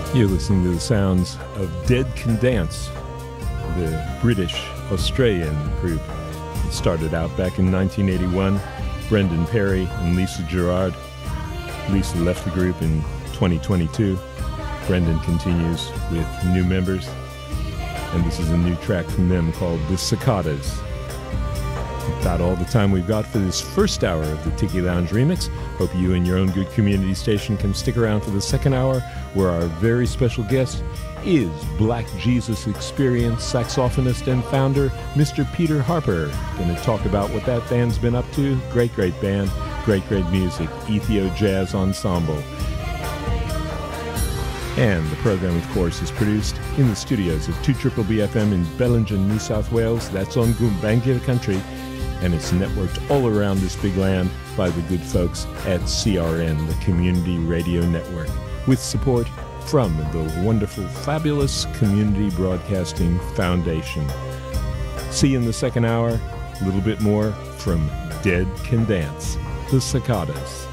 You're listening to the sounds of Dead Can Dance, the British-Australian group. It started out back in 1981. Brendan Perry and Lisa Gerrard. Lisa left the group in 2022. Brendan continues with new members. And this is a new track from them called The Cicadas. About all the time we've got for this first hour of the Tiki Lounge Remix. Hope you and your own good community station can stick around for the second hour, where our very special guest is Black Jesus Experience saxophonist and founder, Mr. Peter Harper. Going to talk about what that band's been up to. Great band, great music, Ethio Jazz Ensemble. And the program, of course, is produced in the studios of 2BBFM in Bellingen, New South Wales. That's on Gumbaynggirr country. And it's networked all around this big land by the good folks at CRN, the Community Radio Network, with support from the wonderful, fabulous Community Broadcasting Foundation. See you in the second hour. A little bit more from Dead Can Dance, The Cicadas.